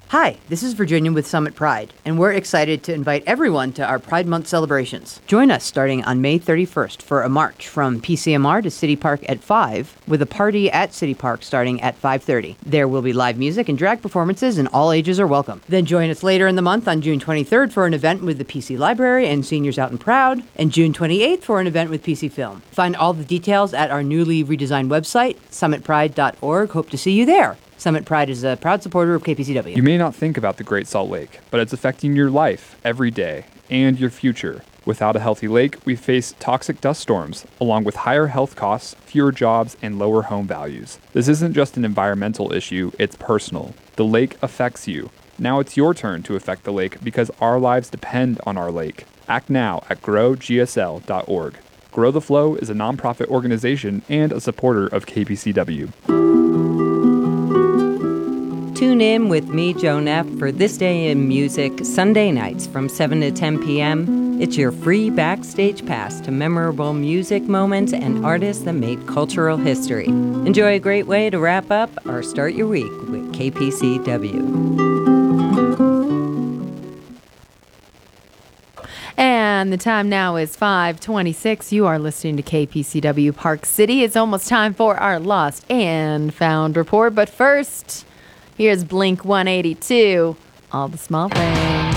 Hi, this is Virginia with Summit Pride, and we're excited to invite everyone to our Pride Month celebrations. Join us starting on May 31st for a march from PCMR to City Park at 5, with a party at City Park starting at 5:30. There will be live music and drag performances, and all ages are welcome. Then join us later in the month on June 23rd for an event with the PC Library and Seniors Out and Proud, and June 28th for an event with PC Film. Find all the details at our newly redesigned website, summitpride.org. Hope to see you there. Summit Pride is a proud supporter of KPCW. You may not think about the Great Salt Lake, but it's affecting your life every day and your future. Without a healthy lake, we face toxic dust storms, along with higher health costs, fewer jobs, and lower home values. This isn't just an environmental issue, it's personal. The lake affects you. Now it's your turn to affect the lake because our lives depend on our lake. Act now at growgsl.org. Grow the Flow is a nonprofit organization and a supporter of KPCW. Tune in with me, Joan F., for This Day in Music, Sunday nights from 7 to 10 p.m. It's your free backstage pass to memorable music moments and artists that made cultural history. Enjoy a great way to wrap up or start your week with KPCW. And the time now is 5:26. You are listening to KPCW Park City. It's almost time for our Lost and Found report. But first, here's Blink 182, All the Small Things.